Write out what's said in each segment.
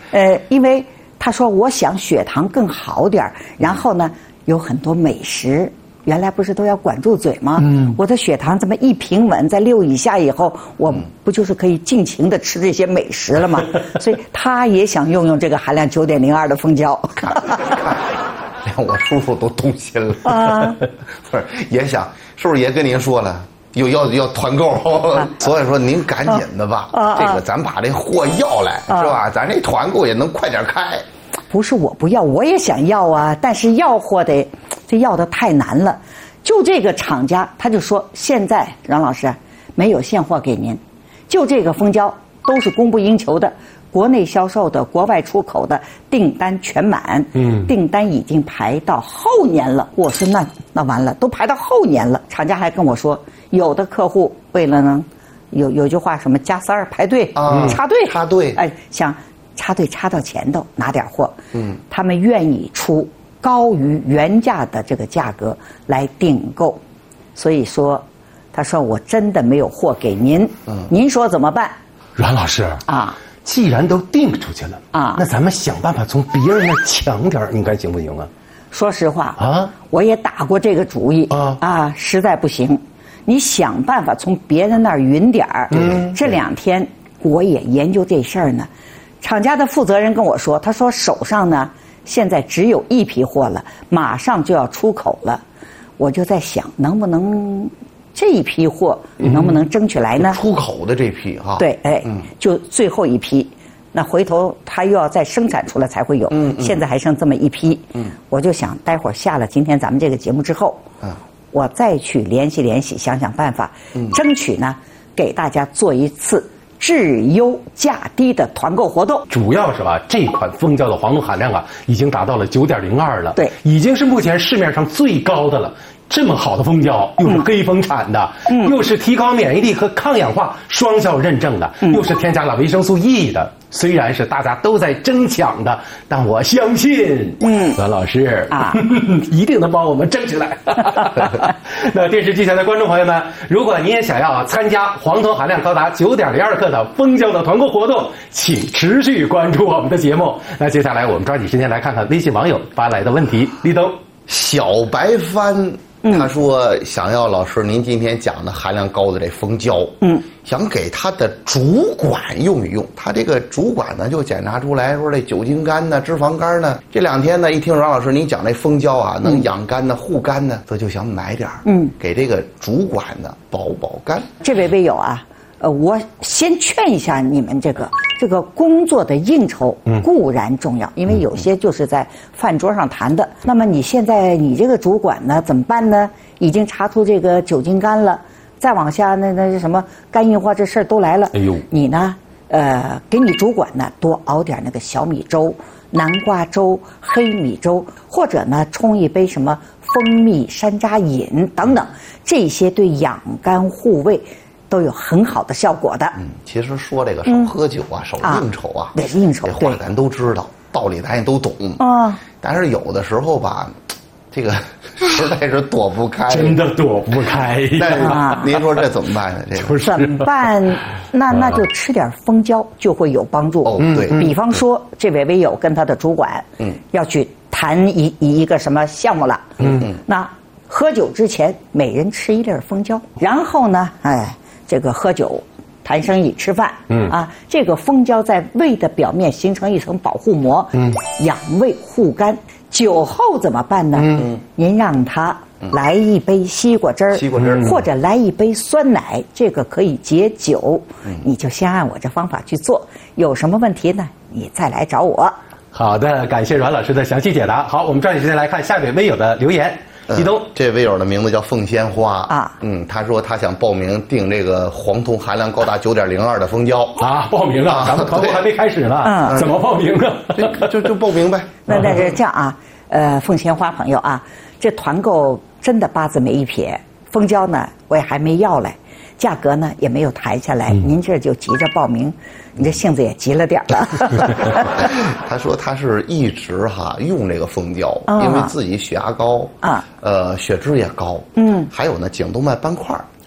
因为他说我想血糖更好点，然后呢有很多美食。原来不是都要管住嘴吗？我的血糖这么一平稳在6以下以后，我不就是可以尽情的吃这些美食了吗？所以他也想用这个含量9.02的蜂胶。 连我叔叔都动心了啊！不是也想，是不是也跟您说了？要团购，所以说您赶紧的吧，这个咱把这货要来是吧？咱这团购也能快点开。 不是我不要，我也想要啊，但是要货这要的太难了。就这个厂家他就说，现在阮老师没有现货给您，就这个蜂胶都是供不应求的，国内销售的、国外出口的订单全满，订单已经排到后年了。我说那完了，都排到后年了。厂家还跟我说，有的客户为了呢，有句话什么加塞儿排队插队，哎，想插队插到前头拿点货，他们愿意出高于原价的这个价格来订购，所以说，他说我真的没有货给您，您说怎么办？ 阮老师啊，既然都订出去了啊，那咱们想办法从别人那抢点，你看行不行啊？ 说实话啊，我也打过这个主意啊，实在不行，你想办法从别人那儿匀点儿。这2天我也研究这事儿呢。厂家的负责人跟我说，他说手上呢现在只有1批货了，马上就要出口了。我就在想，能不能这一批货能不能争取来呢？ 出口的这批哈， 对，哎，就最后1批，那回头他又要再生产出来才会有。现在还剩这么1批。我就想，待会儿下了今天咱们这个节目之后，我再去联系，想想办法，争取呢给大家做一次质优价低的团购活动。 主要是吧，这款蜂胶的黄酮含量啊，已经达到了9.02了， 对， 已经是目前市面上最高的了。这么好的蜂胶，又是黑蜂产的，又是提高免疫力和抗氧化双效认证的，又是添加了维生素 E 的。虽然是大家都在争抢的，但我相信，阮老师啊，一定能帮我们争取来。那电视机前的观众朋友们，如果你也想要参加黄酮含量高达9.02克的蜂胶的团购活动，请持续关注我们的节目。那接下来我们抓紧时间来看看微信网友发来的问题。立冬， 小白帆。他说想要老师您今天讲的含量高的这蜂胶，想给他的主管用一用。他这个主管呢就检查出来说这酒精肝呢、脂肪肝呢，这2天呢一听阮老师您讲这蜂胶啊能养肝呢、护肝呢，他就想买点给这个主管呢保肝。 这位微友啊，我先劝一下你们这个工作的应酬固然重要，因为有些就是在饭桌上谈的。那么你现在你这个主管呢怎么办呢？已经查出这个酒精肝了，再往下那什么肝硬化这事儿都来了。哎呦，你呢给你主管呢多熬点那个小米粥、南瓜粥、黑米粥，或者呢冲一杯什么蜂蜜山楂饮等等，这些对养肝护胃都有很好的效果的。 其实说这个少喝酒啊，少应酬啊， 也是应酬， 这话咱都知道，道理咱也都懂但是有的时候吧，这个实在是躲不开， 真的躲不开。 但是您说这怎么办呢？这个怎么办？那就吃点蜂胶就会有帮助。 对， 比方说这位微友跟他的主管，要去谈一个什么项目了，那喝酒之前每人吃1粒蜂胶，然后呢，这个喝酒、谈生意、吃饭，这个蜂胶在胃的表面形成一层保护膜，养胃护肝。酒后怎么办呢？您让他来一杯西瓜汁儿，或者来一杯酸奶，这个可以解酒。你就先按我这方法去做，有什么问题呢？你再来找我。 好的，感谢阮老师的详细解答。好，我们抓紧时间来看下位微友的留言。立冬， 这位友的名字叫凤仙花啊，他说他想报名订这个黄酮含量高达9.02的蜂胶啊，报名啊，咱们团购还没开始呢，怎么报名啊？ 就报名呗。 那是这样啊，凤仙花朋友啊，这团购真的八字没一撇，蜂胶呢我也还没要来，价格呢也没有抬下来，您这就急着报名，你这性子也急了点了。 他说他是一直用这个蜂胶，因为自己血压高血脂也高，还有呢颈动脉斑块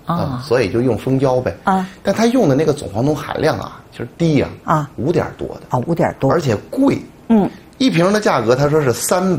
所以就用蜂胶呗。但他用的那个总黄酮含量啊，其实低呀，5点多的 5点多， 而且贵。一瓶的价格他说是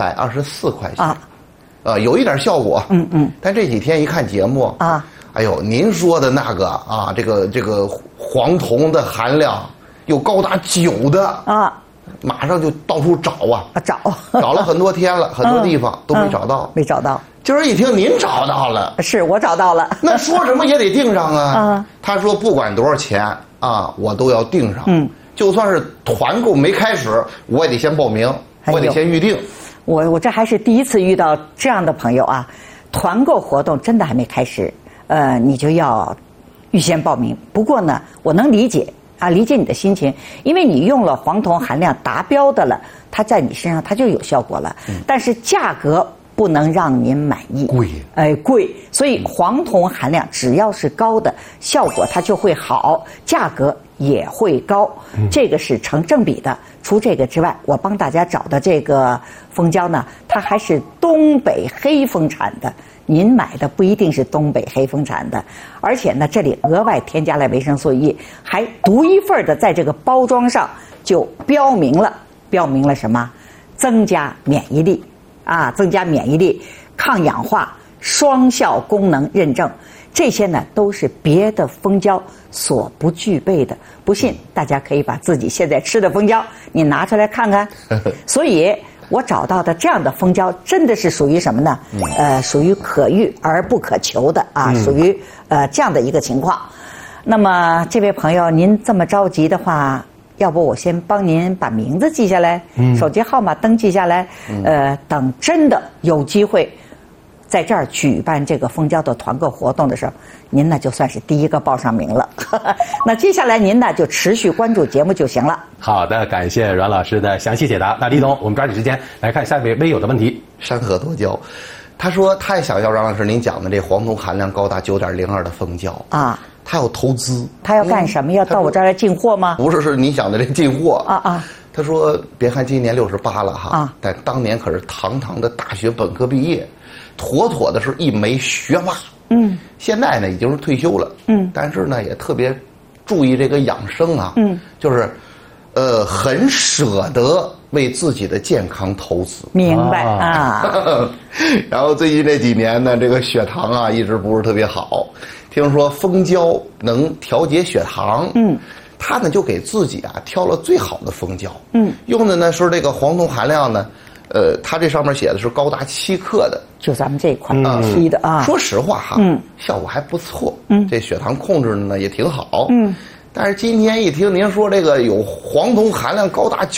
324块钱有一点效果。但这几天一看节目哎呦，您说的那个这个黄酮的含量又高达9的马上就到处找找了很多天了，很多地方都没找到， 没找到。 今儿一听您找到了， 是我找到了， 那说什么也得订上啊。他说不管多少钱我都要订上。就算是团购没开始，我也得先报名，我也得先预定。 我这还是第一次遇到这样的朋友团购活动真的还没开始，你就要预先报名。不过呢，我能理解理解你的心情，因为你用了黄酮含量达标的了，它在你身上它就有效果了。但是价格不能让您满意，贵，所以黄酮含量只要是高的，效果它就会好，价格也会高，这个是成正比的。除这个之外，我帮大家找的这个蜂胶呢，它还是东北黑蜂产的。您买的不一定是东北黑蜂产的，而且呢，这里额外添加了维生素 E， 还独一份的在这个包装上就标明了什么？增加免疫力增加免疫力、抗氧化、双效功能认证，这些呢都是别的蜂胶所不具备的。不信，大家可以把自己现在吃的蜂胶你拿出来看看。所以我找到的这样的蜂胶真的是属于什么呢？属于可遇而不可求的属于这样的一个情况。那么这位朋友，您这么着急的话，要不我先帮您把名字记下来，手机号码登记下来，等真的有机会在这儿举办这个蜂胶的团购活动的时候，您呢就算是第一个报上名了。那接下来您呢就持续关注节目就行了。 好的，感谢阮老师的详细解答。那李总，我们抓紧时间来看下一位微友的问题。 山河多胶，他说他也想要阮老师您讲的这黄酮含量高达9.02的蜂胶他要投资， 他要干什么？要到我这儿来进货吗？ 不是，是你想的这进货他说别看今年68了但当年可是堂堂的大学本科毕业，妥妥的是一枚学霸。现在呢已经是退休了。但是呢也特别注意这个养生就是很舍得为自己的健康投资。 明白然后最近这几年呢，这个血糖一直不是特别好，听说蜂胶能调节血糖。他呢就给自己挑了最好的蜂胶。用的呢是这个黄酮含量呢，它这上面写的是高达7克的， 就咱们这一款批的说实话效果还不错。这血糖控制的呢也挺好。但是今天一听您说这个有黄酮含量高达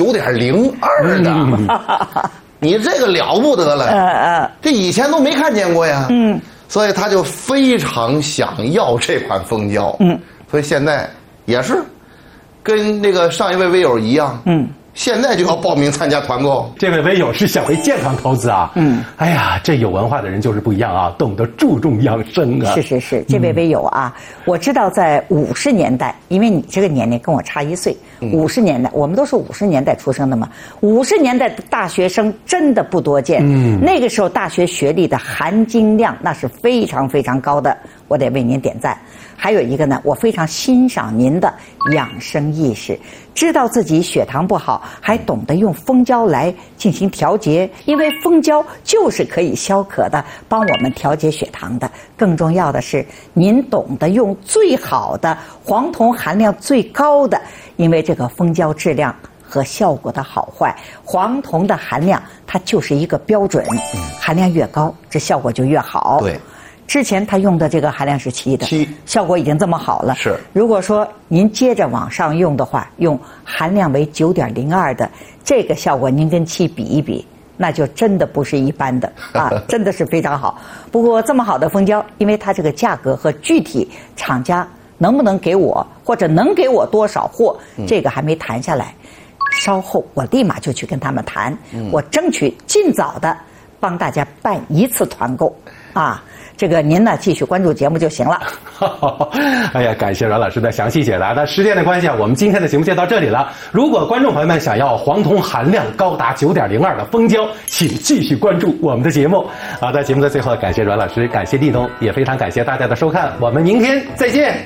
9.02的，你这个了不得了。这以前都没看见过呀。所以他就非常想要这款蜂胶。所以现在也是跟那个上一位微友一样。现在就要报名参加团购。 这位微友是想为健康投资哎呀，这有文化的人就是不一样懂得注重养生是，这位微友我知道在50年代，因为你这个年龄跟我差1岁，50年代我们都是50年代出生的嘛，50年代的大学生真的不多见。那个时候大学学历的含金量那是非常非常高的，我得为您点赞。还有一个呢，我非常欣赏您的养生意识，知道自己血糖不好，还懂得用蜂胶来进行调节，因为蜂胶就是可以消渴的，帮我们调节血糖的。更重要的是，您懂得用最好的黄酮含量最高的，因为这个蜂胶质量和效果的好坏，黄酮的含量它就是一个标准，含量越高，这效果就越好。 对。 之前他用的这个含量是7的，效果已经这么好了。 是， 如果说您接着往上用的话，用含量为9.02的，这个效果您跟7比一比，那就真的不是一般的真的是非常好。不过这么好的蜂胶，因为它这个价格和具体厂家能不能给我，或者能给我多少货，这个还没谈下来。稍后我立马就去跟他们谈，我争取尽早的帮大家办一次团购这个您呢继续关注节目就行了。 哎呀，感谢阮老师的详细解答。那时间的关系啊，我们今天的节目就到这里了。如果观众朋友们想要黄酮含量高达9.02的蜂胶，请继续关注我们的节目。好的，节目的最后，感谢阮老师，感谢立冬，也非常感谢大家的收看，我们明天再见。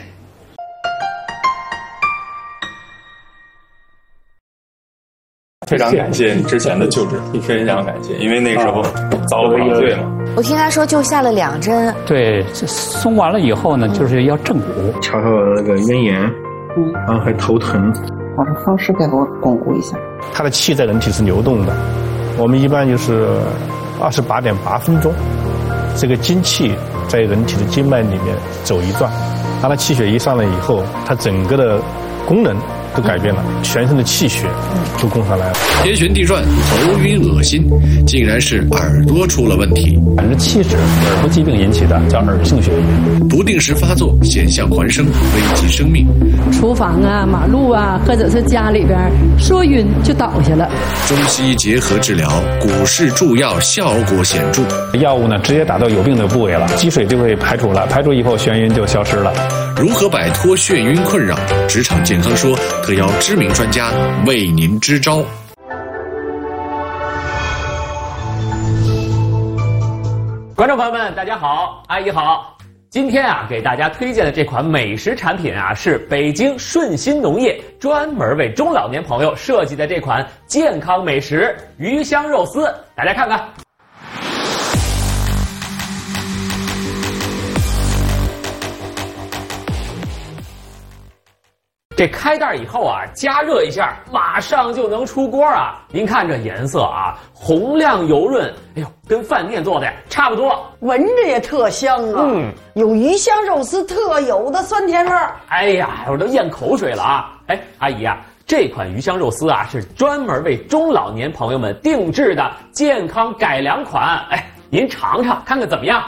非常感谢你之前的救治，非常感谢，因为那个时候遭了麻醉嘛。 我听他说就下了2针。 对，松完了以后呢，就是要正骨， 瞧瞧那个咽炎，然后还头疼。 把这方式给我巩固一下。 他的气在人体是流动的，我们一般就是28.8分钟，这个精气在人体的经脉里面走一转，当他气血一上来以后，他整个的功能都改变了，全身的气血都供上来了。 天旋地转，头晕恶心，竟然是耳朵出了问题。 气滞，耳朵疾病引起的，叫耳性血瘀。 不定时发作，险象环生，危及生命。 厨房啊、马路啊，或者是家里边说晕就倒下了。 中西医结合治疗，股市助药效果显著。 药物呢，直接打到有病的部位了，积水就会排除了，排除以后眩晕就消失了。 如何摆脱眩晕困扰？职场健康说特邀知名专家为您支招。 观众朋友们，大家好，阿姨好。今天啊，给大家推荐的这款美食产品啊，是北京顺心农业专门为中老年朋友设计的这款健康美食鱼香肉丝，大家看看。这开袋以后啊，加热一下，马上就能出锅啊！您看这颜色啊，红亮油润，哎呦，跟饭店做的差不多， 闻着也特香啊！有鱼香肉丝特有的酸甜味儿。 哎呀，我都咽口水了啊！哎，阿姨啊，这款鱼香肉丝啊，是专门为中老年朋友们定制的健康改良款。哎，您尝尝看看怎么样？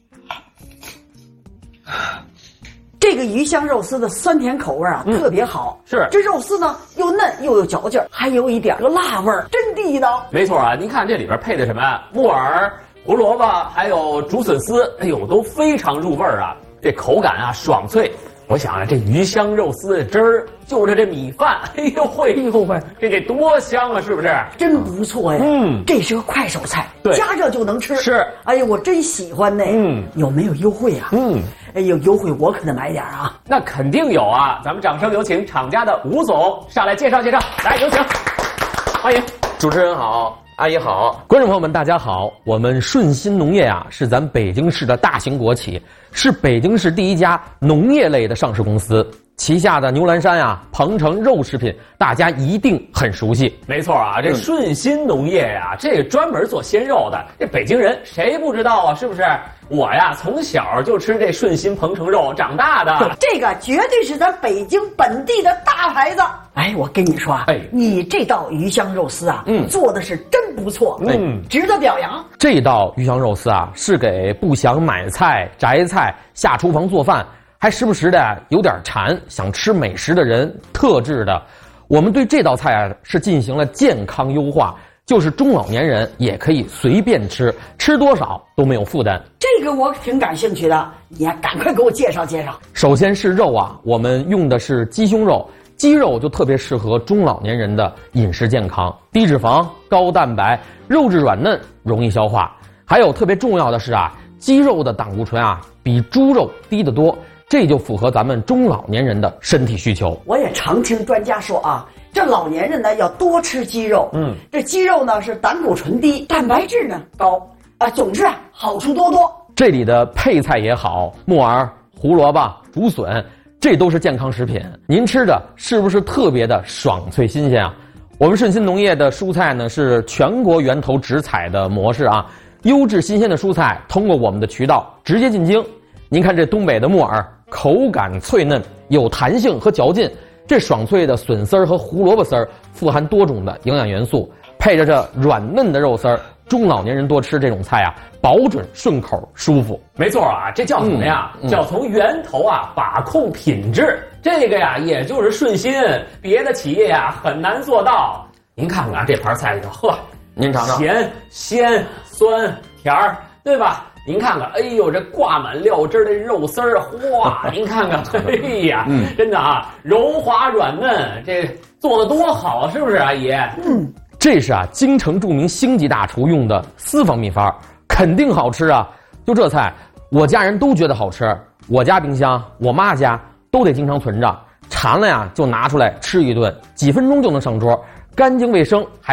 这个鱼香肉丝的酸甜口味啊，特别好。 是这肉丝呢，又嫩又有嚼劲儿，还有一点个辣味儿，真地道。 没错啊，您看这里边配的什么呀？木耳、胡萝卜，还有竹笋丝，哎呦，都非常入味儿啊。这口感啊，爽脆。我想啊，这鱼香肉丝的汁儿就着这米饭，哎呦喂，这得多香啊，是不是？ 真不错呀。这是个快手菜， 对， 加热就能吃。 是， 哎呀，我真喜欢呢。有没有优惠啊？哎呦，优惠我可得买点啊。 那肯定有啊，咱们掌声有请厂家的吴总上来介绍介绍，来有请，欢迎。 主持人好，阿姨好，观众朋友们大家好。我们顺心农业啊，是咱北京市的大型国企，是北京市第一家农业类的上市公司。旗下的牛栏山啊、鹏程肉食品，大家一定很熟悉。 没错啊，这顺心农业呀，这个专门做鲜肉的，这北京人谁不知道啊？是不是？我呀，从小就吃这顺心鹏程肉长大的。 这个绝对是咱北京本地的大牌子。哎，我跟你说啊，你这道鱼香肉丝啊，做的是真不错，值得表扬。 这道鱼香肉丝啊，是给不想买菜、摘菜、下厨房做饭，还时不时的有点馋，想吃美食的人特制的。我们对这道菜啊是进行了健康优化，就是中老年人也可以随便吃，吃多少都没有负担。 这个我挺感兴趣的，你赶快给我介绍介绍。 首先是肉啊，我们用的是鸡胸肉，鸡肉就特别适合中老年人的饮食健康，低脂肪、高蛋白，肉质软嫩，容易消化。还有特别重要的是啊，鸡肉的胆固醇啊比猪肉低得多。这就符合咱们中老年人的身体需求。 我也常听专家说啊，这老年人呢要多吃鸡肉。这鸡肉呢是胆固醇低，蛋白质呢高啊，总之啊好处多多。 这里的配菜也好，木耳、胡萝卜、竹笋，这都是健康食品。您吃的是不是特别的爽脆新鲜啊？我们顺心农业的蔬菜呢是全国源头直采的模式啊，优质新鲜的蔬菜通过我们的渠道直接进京。您看这东北的木耳，口感脆嫩，有弹性和嚼劲。这爽脆的笋丝儿和胡萝卜丝儿富含多种的营养元素，配着这软嫩的肉丝儿，中老年人多吃这种菜啊，保准顺口舒服。 没错啊，这叫什么呀？叫从源头啊把控品质。这个呀，也就是顺心，别的企业呀很难做到。您看看这盘菜里头，呵， 您尝尝， 咸、鲜、酸、甜儿，对吧？ 您看看，哎呦，这挂满料汁的肉丝儿，哇，您看看，哎呀，真的啊，柔滑软嫩，这做的多好，是不是，阿姨？ 这是啊，京城著名星级大厨用的私房秘方，肯定好吃啊！就这菜，我家人都觉得好吃，我家冰箱、我妈家都得经常存着，馋了呀就拿出来吃一顿，几分钟就能上桌，干净卫生还。